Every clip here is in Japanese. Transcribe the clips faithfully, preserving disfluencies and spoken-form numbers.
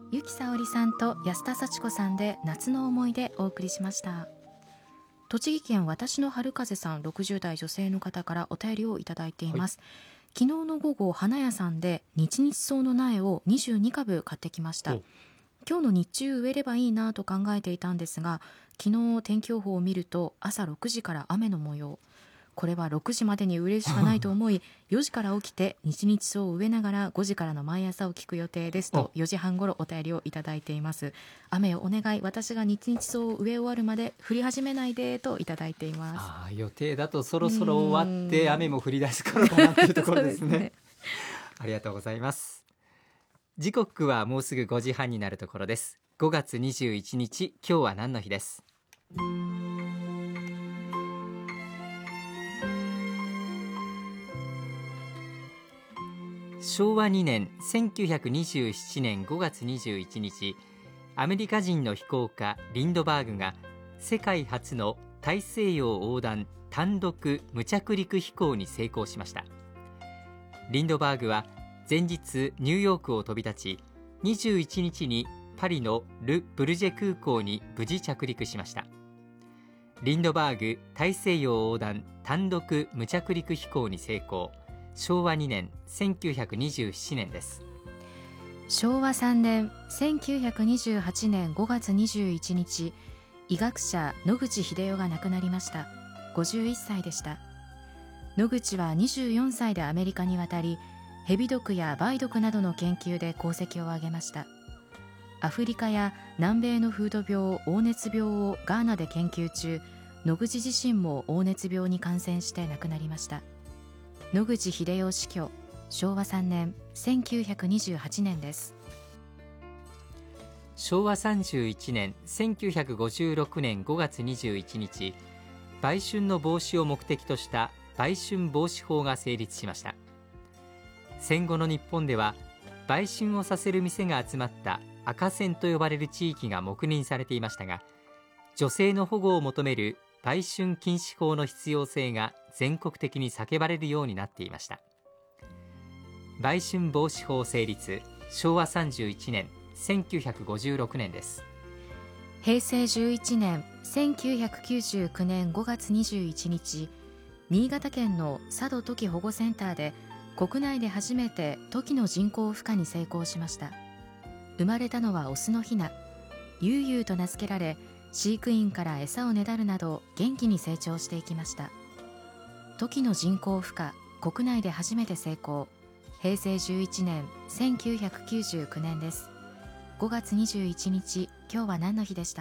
ゆきさおりさんと安田幸子さんで夏の思い出お送りしました。栃木県私の春風さん、ろくじゅう代女性の方からお便りをいただいています、はい、昨日の午後花屋さんで日々草の苗をにじゅうに株買ってきました。今日の日中植えればいいなと考えていたんですが、昨日天気予報を見ると朝ろくじから雨の模様。これはろくじまでに植えるしかないと思いよじから起きて日々草を植えながらごじからの毎朝を聞く予定ですとよじはん頃お便りをいただいています。雨をお願い、私が日々草を植え終わるまで降り始めないでといただいています。 あ、予定だとそろそろ終わって雨も降り出す頃かなというところですねありがとうございます。時刻はもうすぐごじはんになるところです。ごがつにじゅういちにち、今日は何の日です。しょうわにねんせんきゅうひゃくにじゅうななねんごがつにじゅういちにち、アメリカ人の飛行家リンドバーグが世界初の大西洋横断単独無着陸飛行に成功しました。リンドバーグは前日ニューヨークを飛び立ち、にじゅういちにちにパリのル・ブルジェ空港に無事着陸しました。リンドバーグ大西洋横断単独無着陸飛行に成功。しょうわにねんせんきゅうひゃくにじゅうななねんです。 しょうわさんねんせんきゅうひゃくにじゅうはちねんごがつにじゅういちにち、医学者野口英世が亡くなりました。ごじゅういっさいでした。野口はにじゅうよんさいでアメリカに渡り、蛇毒や梅毒などの研究で功績を挙げました。アフリカや南米の風土病黄熱病をガーナで研究中、野口自身も黄熱病に感染して亡くなりました。野口英世死去、しょうわさんねんせんきゅうひゃくにじゅうはちねんです。 しょうわさんじゅういちねんせんきゅうひゃくごじゅうろくねんごがつにじゅういちにち、売春の防止を目的とした売春防止法が成立しました。戦後の日本では売春をさせる店が集まった赤線と呼ばれる地域が黙認されていましたが、女性の保護を求める売春禁止法の必要性が全国的に叫ばれるようになっていました。売春防止法成立、しょうわさんじゅういちねんせんきゅうひゃくごじゅうろくねんです。 へいせいじゅういちねんせんきゅうひゃくきゅうじゅうきゅうねんごがつにじゅういちにち、新潟県の佐渡トキ保護センターで国内で初めてトキの人工孵化に成功しました。生まれたのはオスのヒナ、ゆうゆうと名付けられ、飼育員から餌をねだるなど元気に成長していきました。トキの人工孵化、国内で初めて成功。へいせいじゅういちねんせんきゅうひゃくきゅうじゅうきゅうねんです。ごがつにじゅういちにち、今日は何の日でした。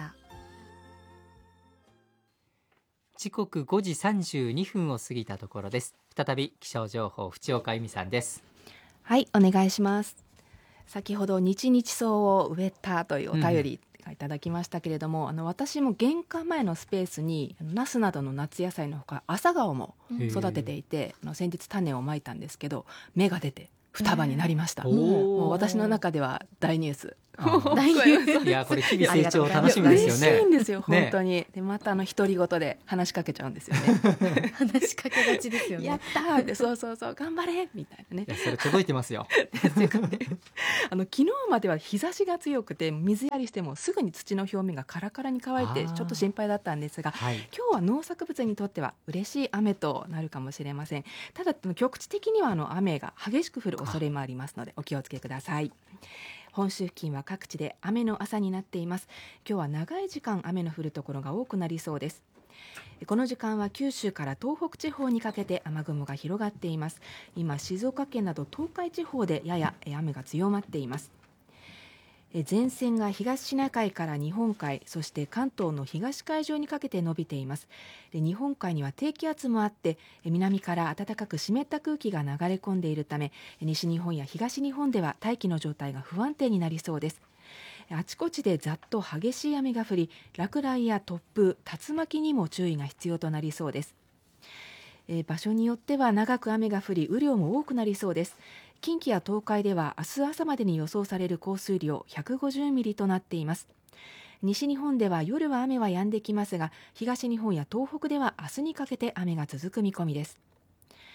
時刻ごじさんじゅうにふんを過ぎたところです。再び気象情報、淵岡由美さんです。 はい、お願いします。先ほど日々草を植えたというお便り、うんいただきましたけれども、あの私も玄関前のスペースにナスなどの夏野菜のほか朝顔も育てていて、あの先日種をまいたんですけど芽が出て双葉になりました。もう私の中では大ニュース。 大ニュース。いやこれ日々成長楽しみですよね。 嬉しいんですよ本当に、ね、でまたあの独り言で話しかけちゃうんですよね話しかけがちですよね。 やったーってそうそうそう頑張れみたいなね。 いやそれ届いてますよですよね。あの昨日までは日差しが強くて水やりしてもすぐに土の表面がカラカラに乾いてちょっと心配だったんですが、はい、今日は農作物にとっては嬉しい雨となるかもしれません。ただ局地的にはあの雨が激しく降る恐れもありますのでお気をつけください。本州付近は各地で雨の朝になっています。今日は長い時間雨の降るところが多くなりそうです。この時間は九州から東北地方にかけて雨雲が広がっています。今静岡県など東海地方でやや雨が強まっています。前線が東シナ海から日本海、そして関東の東海上にかけて伸びています。で日本海には低気圧もあって南から暖かく湿った空気が流れ込んでいるため、西日本や東日本では大気の状態が不安定になりそうです。あちこちでざっと激しい雨が降り、落雷や突風、竜巻にも注意が必要となりそうです。えー、場所によっては長く雨が降り雨量も多くなりそうです。近畿や東海では明日朝までに予想される降水量ひゃくごじゅうミリとなっています。西日本では夜は雨は止んできますが、東日本や東北では明日にかけて雨が続く見込みです。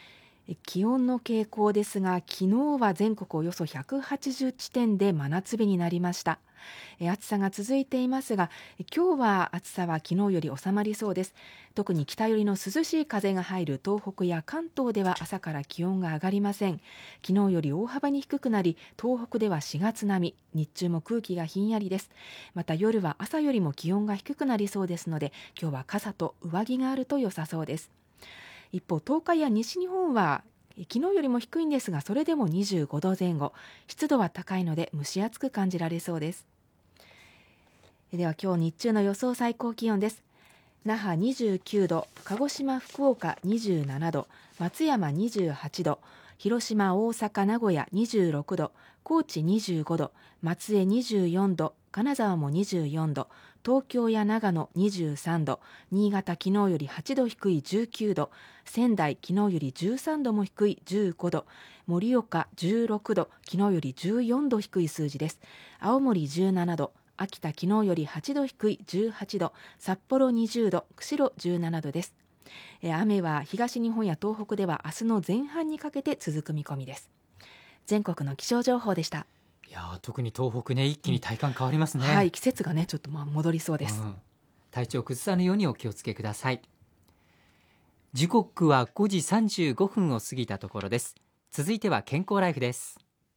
気温の傾向ですが、昨日は全国およそひゃくはちじゅう地点で真夏日になりました。暑さが続いていますが、今日は暑さは昨日より収まりそうです。特に北寄りの涼しい風が入る東北や関東では朝から気温が上がりません。昨日より大幅に低くなり、東北ではしがつ並み、日中も空気がひんやりです。また夜は朝よりも気温が低くなりそうですので、今日は傘と上着があると良さそうです。一方、東海や西日本は昨日よりも低いんですが、それでもにじゅうごどぜん後、湿度は高いので蒸し暑く感じられそうです。では今日日中の予想最高気温です。那覇にじゅうきゅうど、鹿児島福岡にじゅうななど、松山にじゅうはちど、広島大阪名古屋にじゅうろくど、高知にじゅうごど、松江にじゅうよんど、金沢もにじゅうよんど、東京や長野にじゅうさんど、新潟昨日よりはちど低いじゅうきゅうど、仙台昨日よりじゅうさんども低いじゅうごど、盛岡じゅうろくど、昨日よりじゅうよんど低い数字です。青森じゅうななど、秋田昨日よりはちど低いじゅうはちど、札幌にじゅうど、釧路じゅうななどです。雨は東日本や東北では明日の前半にかけて続く見込みです。全国の気象情報でした。 いや特に東北ね、一気に体感変わりますね。 はい、季節がねちょっとまあ戻りそうです、 うん、体調崩さぬようにお気をつけください。時刻はごじさんじゅうごふんを過ぎたところです。続いては健康ライフです。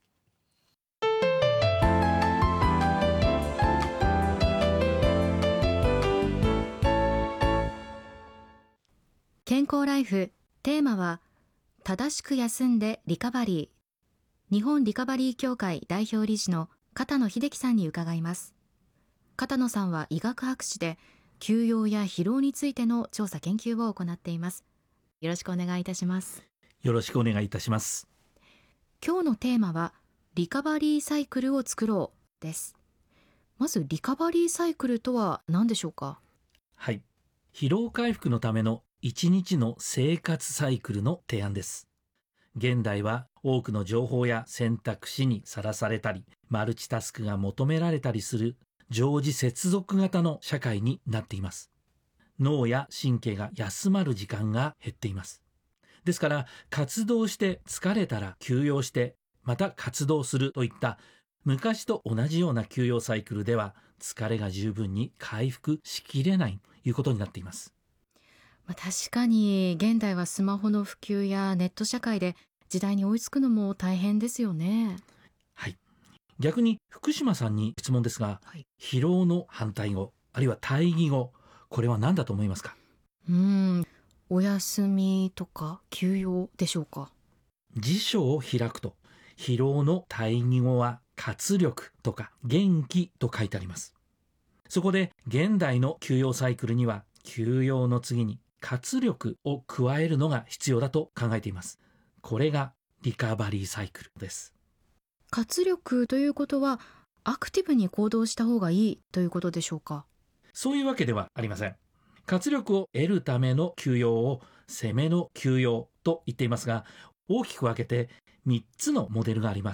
健康ライフ、テーマは正しく休んでリカバリー。日本リカバリー協会代表理事の片野秀樹さんに伺います。片野さんは医学博士で、休養や疲労についての調査研究を行っています。よろしくお願いいたします。 よろしくお願いいたします。 今日のテーマはリカバリーサイクルを作ろうです。まずリカバリーサイクルとは何でしょうか？ はい、疲労回復のための一日の生活サイクルの提案です。現代は多くの情報や選択肢にさらされたり、マルチタスクが求められたりする常時接続型の社会になっています。脳や神経が休まる時間が減っています。ですから活動して疲れたら休養してまた活動するといった昔と同じような休養サイクルでは疲れが十分に回復しきれないということになっています。 まあ、確かに現代はスマホの普及やネット社会で時代に追いつくのも大変ですよね。 はい、逆に福島さんに質問ですが、はい、疲労の反対語あるいは対義語、これは何だと思いますか？ うーんお休みとか休養でしょうか？ 辞書を開くと疲労の対義語は活力とか元気と書いてあります。そこで現代の休養サイクルには休養の次に活力を加えるのが必要だと考えています。これがリカバリーサイクルです。 活力ということはアクティブに行動した方がいいということでしょうか？ そういうわけではありません。活力を得るための休養を攻めの休養と言っていますが、大きく分けてみっつのモデルがあります。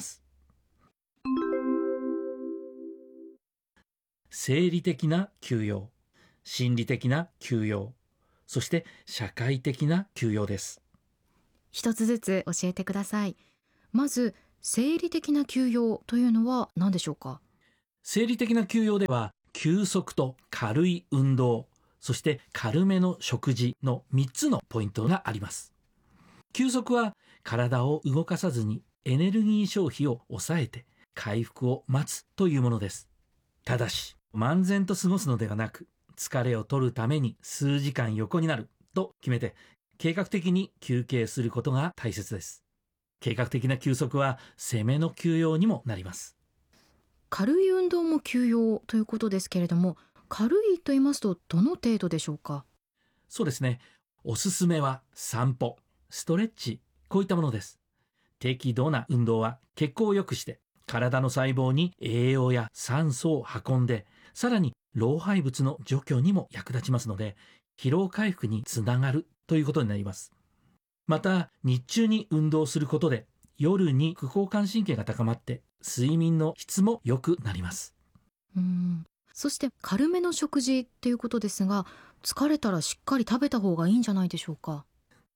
生理的な休養、心理的な休養、そして社会的な休養です。 一つずつ教えてください。まず生理的な休養というのは何でしょうか？ 生理的な休養では休息と軽い運動、そして軽めの食事のみっつのポイントがあります。休息は体を動かさずにエネルギー消費を抑えて回復を待つというものです。ただし漫然と過ごすのではなく、疲れを取るために数時間横になると決めて計画的に休憩することが大切です。計画的な休息は攻めの休養にもなります。 軽い運動も休養ということですけれども、軽いと言いますとどの程度でしょうか？ そうですね、おすすめは散歩、ストレッチ、こういったものです。適度な運動は血行を良くして体の細胞に栄養や酸素を運んで、さらに老廃物の除去にも役立ちますので、疲労回復につながるということになります。また日中に運動することで夜に副交感神経が高まって睡眠の質も良くなります。 うーんそして軽めの食事っていうことですが、疲れたらしっかり食べた方がいいんじゃないでしょうか？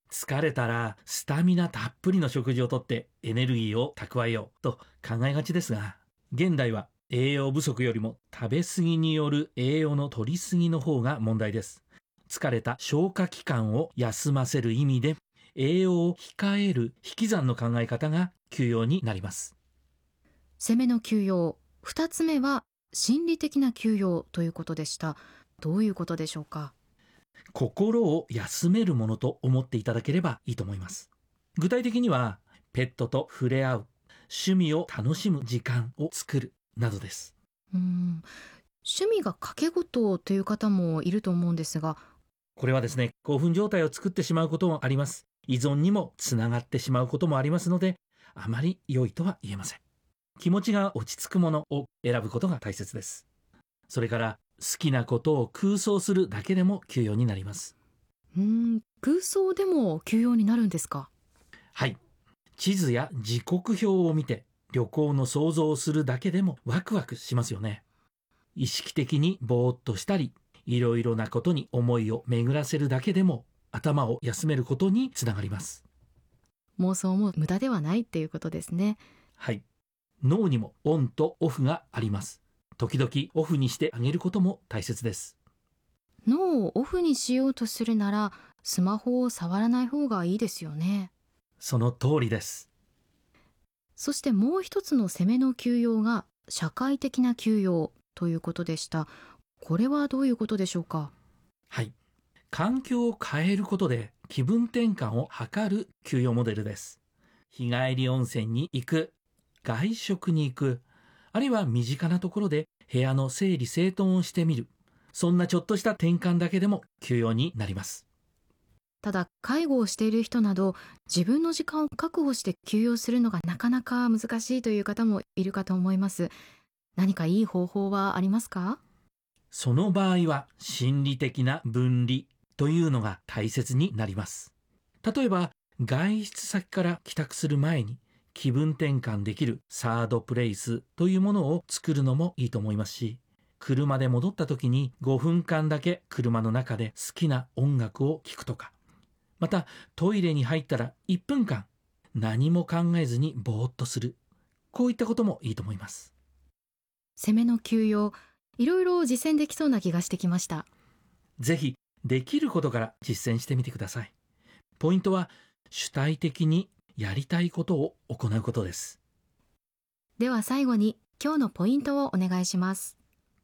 疲れたらスタミナたっぷりの食事をとってエネルギーを蓄えようと考えがちですが、現代は栄養不足よりも食べ過ぎによる栄養の取り過ぎの方が問題です。疲れた消化器官を休ませる意味で、栄養を控える引き算の考え方が休養になります。 攻めの休養、ふたつめは心理的な休養ということでした。どういうことでしょうか。 心を休めるものと思っていただければいいと思います。具体的には、ペットと触れ合う、趣味を楽しむ時間を作るなどです。 うーん、趣味が賭け事という方もいると思うんですが、 これはですね、興奮状態を作ってしまうこともあります。依存にもつながってしまうこともありますので、あまり良いとは言えません。気持ちが落ち着くものを選ぶことが大切です。それから好きなことを空想するだけでも休養になります。 うーん、空想でも休養になるんですか。 はい。地図や時刻表を見て旅行の想像をするだけでもワクワクしますよね。意識的にぼーっとしたり、いろいろなことに思いを巡らせるだけでも頭を休めることにつながります。 妄想も無駄ではないっていうことですね。 はい。脳にもオンとオフがあります。時々オフにしてあげることも大切です。 脳をオフにしようとするなら、スマホを触らない方がいいですよね。 その通りです。 そしてもう一つの攻めの休養が社会的な休養ということでした。これはどういうことでしょうか。 はい。環境を変えることで気分転換を図る休養モデルです。日帰り温泉に行く、外食に行く、あるいは身近なところで部屋の整理整頓をしてみる。そんなちょっとした転換だけでも休養になります。 ただ、介護をしている人など、自分の時間を確保して休養するのがなかなか難しいという方もいるかと思います。何かいい方法はありますか？ その場合は心理的な分離というのが大切になります。例えば、外出先から帰宅する前に気分転換できるサードプレイスというものを作るのもいいと思いますし、車で戻った時にごふんかんだけ車の中で好きな音楽を聴くとか、またトイレに入ったらいっぷんかん何も考えずにぼーっとする、こういったこともいいと思います。 攻めの休養、いろいろ実践できそうな気がしてきました。 ぜひできることから実践してみてください。ポイントは主体的にやりたいことを行うことです。 では最後に今日のポイントをお願いします。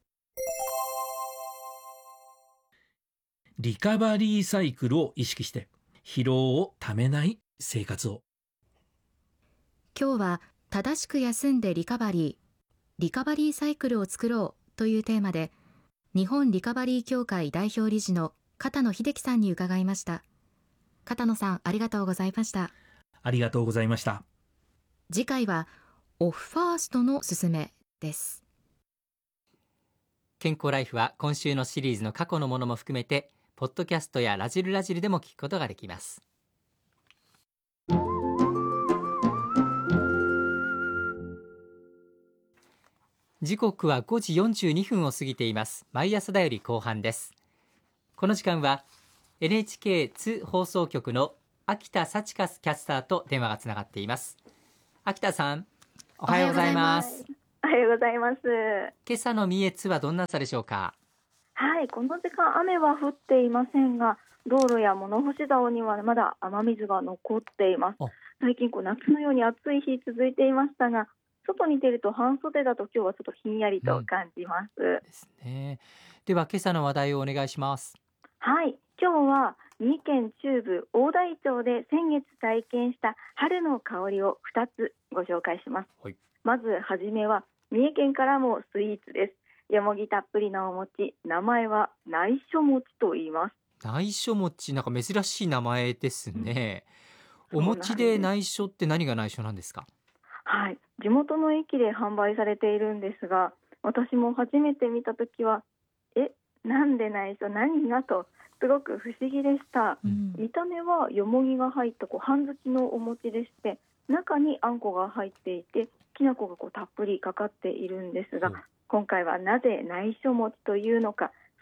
リカバリーサイクルを意識して疲労をためない生活を。 今日は正しく休んでリカバリー、リカバリーサイクルを作ろうというテーマで、日本リカバリー協会代表理事の片野秀樹さんに伺いました。片野さん、ありがとうございました。 ありがとうございました。 次回はオフファーストのすすめです。 健康ライフは今週のシリーズの過去のものも含めてポッドキャストやラジルラジルでも聞くことができます。時刻はごじよんじゅうにふんを過ぎています。毎朝だより後半です。この時間は エヌエイチケー 津放送局の秋田幸香キャスターと電話がつながっています。秋田さん、おはようございます。 おはようございます。 今朝の三重津はどんな朝でしょうか？ はい、この時間雨は降っていませんが、道路や物干し竿にはまだ雨水が残っています。最近こう夏のように暑い日続いていましたが、外に出ると半袖だと今日はちょっとひんやりと感じます。うん、 ですね。では今朝の話題をお願いします。 はい、今日は三重県中部大台町で先月体験した春の香りをふたつご紹介します。はい、まずはじめは三重県からもスイーツです。よもぎたっぷりのお餅、名前は内緒餅と言います。 内緒餅、なんか珍しい名前ですね。うん、お餅で内緒って何が内緒なんですか？ はい、地元の駅で販売されているんですが、私も初めて見たときはえ、なんで内緒、何がとすごく不思議でした。うん、見た目はよもぎが入ったこう半月のお餅でして、中にあんこが入っていてきな粉がこうたっぷりかかっているんですが、うん、今回はなぜ内緒餅というのか、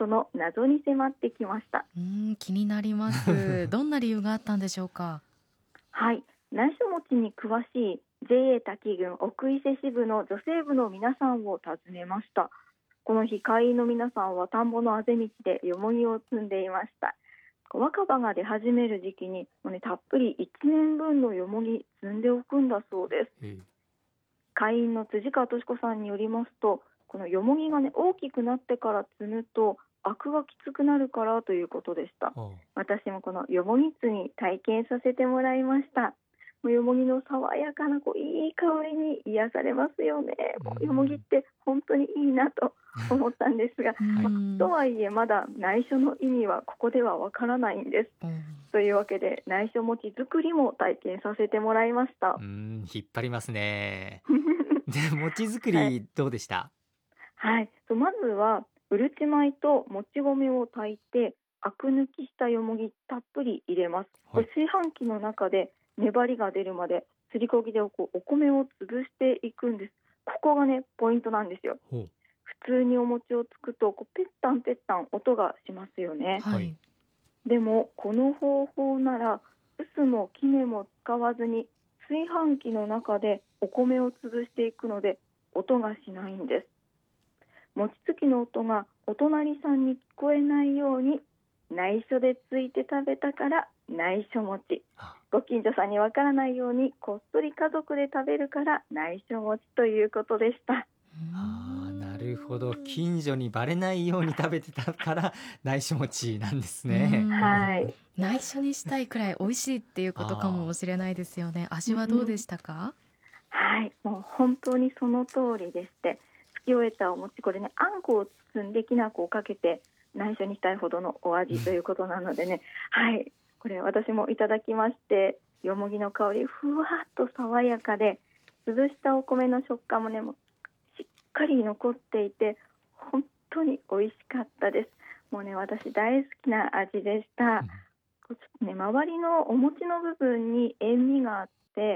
その謎に迫ってきました。 うーん、気になりますどんな理由があったんでしょうか。 はい、内緒餅に詳しい ジェイエー 滝郡奥伊勢支部の女性部の皆さんを訪ねました。この日、会員の皆さんは田んぼのあぜ道でよもぎを積んでいました。若葉が出始める時期にもう、ね、たっぷりいちねんぶんのよもぎ積んでおくんだそうです。会員の辻川敏子さんによりますと、このよもぎが、ね、大きくなってから積むとアクがきつくなるからということでした。私もこのよもぎ摘み体験させてもらいました。もうよもぎの爽やかなこういい香りに癒されますよね。もうよもぎって本当にいいなと思ったんですが、まあ、とはいえまだ内緒の意味はここではわからないんです。というわけで内緒餅作りも体験させてもらいました。 うーん、引っ張りますねで、餅作りどうでした？ はい、はい、まずはうるち米ともち米を炊いてアク抜きしたよもぎたっぷり入れます。これ炊飯器の中で粘りが出るまですりこぎでこうお米を潰していくんです。ここがねポイントなんですよ。普通にお餅をつくとこうペッタンペッタン音がしますよね、はい、でもこの方法なら臼も杵も使わずに炊飯器の中でお米を潰していくので音がしないんです。餅つきの音がお隣さんに聞こえないように内緒でついて食べたから内緒餅、ご近所さんにわからないようにこっそり家族で食べるから内緒餅ということでした。 あー、なるほど、近所にバレないように食べてたから内緒餅なんですね。 はい、 内緒にしたいくらい美味しいっていうことかもしれないですよね。味はどうでしたか？ はい、もう本当にその通りでして、つき終えたお餅、これねあんこを包んできな粉をかけて内緒にしたいほどのお味ということなのでね、はい、これ私もいただきまして、よもぎの香りふわっと爽やかで、潰したお米の食感もねもうしっかり残っていて本当に美味しかったです。もうね私大好きな味でした、うんね、周りのお餅の部分に塩味があって、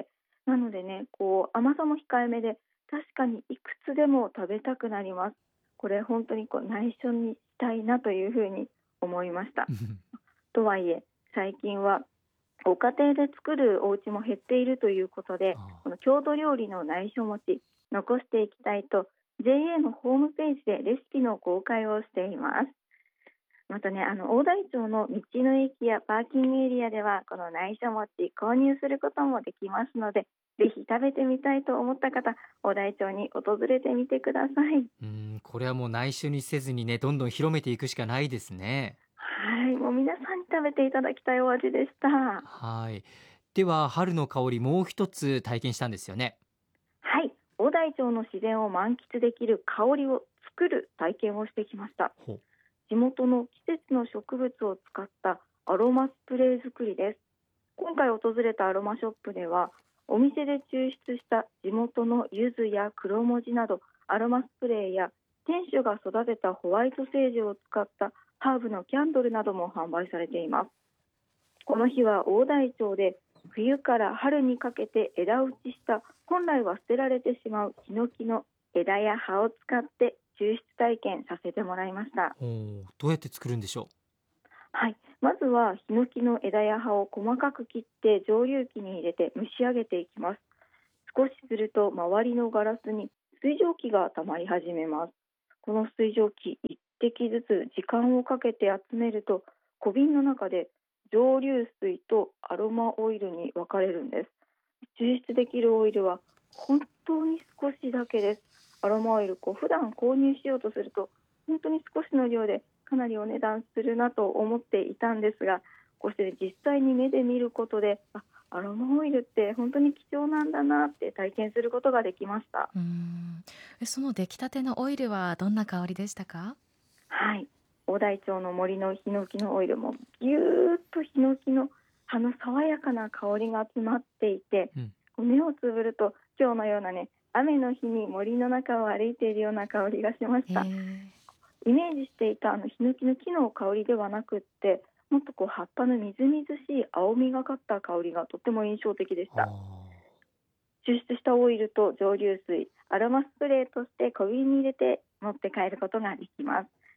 なのでねこう甘さも控えめで確かにいくつでも食べたくなります。これ本当にこう内緒にしたいなというふうに思いましたとはいえ最近はご家庭で作るお家も減っているということで、この郷土料理の内緒餅残していきたいと ジェイエー のホームページでレシピの公開をしています。またねあの大台町の道の駅やパーキングエリアではこの内緒餅購入することもできますので、ぜひ食べてみたいと思った方、大台町に訪れてみてください。 うーん、これはもう内緒にせずにねどんどん広めていくしかないですね。 はい、もう皆さんに食べていただきたいお味でした。 はい、では春の香りもう一つ体験したんですよね。 はい、大台町の自然を満喫できる香りを作る体験をしてきました。地元の季節の植物を使ったアロマスプレー作りです。今回訪れたアロマショップではお店で抽出した地元の柚子や黒文字などアロマスプレーや店主が育てたホワイトセージを使ったハーブのキャンドルなども販売されています。この日は大台町で冬から春にかけて枝打ちした本来は捨てられてしまうヒノキの枝や葉を使って抽出体験させてもらいました。 どうやって作るんでしょう？ はい、まずはヒノキの枝や葉を細かく切って蒸留機に入れて蒸し上げていきます。少しすると周りのガラスに水蒸気が溜まり始めます。この水蒸気一滴ずつ時間をかけて集めると小瓶の中で蒸留水とアロマオイルに分かれるんです。抽出できるオイルは本当に少しだけです。アロマオイルこう普段購入しようとすると本当に少しの量でかなりお値段するなと思っていたんですが、こうして実際に目で見ることであアロマオイルって本当に貴重なんだなって体験することができました。 うーん、その出来たてのオイルはどんな香りでしたか？ はい、大台町の森のヒノキのオイルもぎゅーっとヒノキの葉の爽やかな香りが詰まっていて、うん、目をつぶると今日のようなね雨の日に森の中を歩いているような香りがしました。イメージしていたあのヒノキの木の香りではなくってもっとこう葉っぱのみずみずしい青みがかった香りがとても印象的でした。抽出したオイルと蒸留水、アロマスプレーとして小瓶に入れて持って帰ることができます。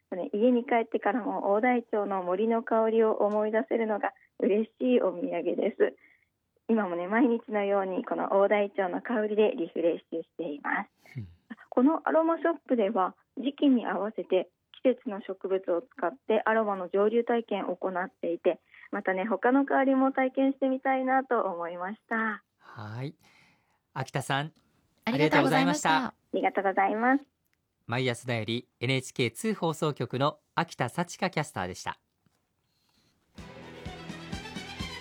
ね、家に帰ってからも大台町の森の香りを思い出せるのが嬉しいお土産です。今もね、毎日のようにこの大台町の香りでリフレッシュしています。このアロマショップでは時期に合わせて季節の植物を使ってアロマの蒸留体験を行っていて、またね、他の香りも体験してみたいなと思いました。 はい、秋田さんありがとうございました。 ありがとうございます。 毎朝だより エヌエイチケーツー 放送局の秋田幸香キャスターでした。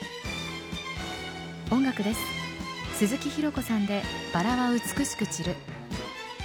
音楽です。鈴木ひろ子さんでバラは美しく散る。